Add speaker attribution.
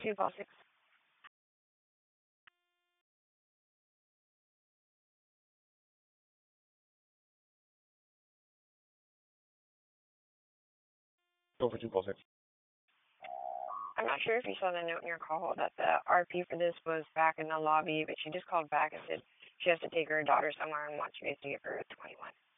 Speaker 1: 246.
Speaker 2: Go for 246.
Speaker 1: I'm not sure if you saw the note in your call that the RP for this was back in the lobby, but she just called back and said she has to take her daughter somewhere and wants you guys to give her a 21.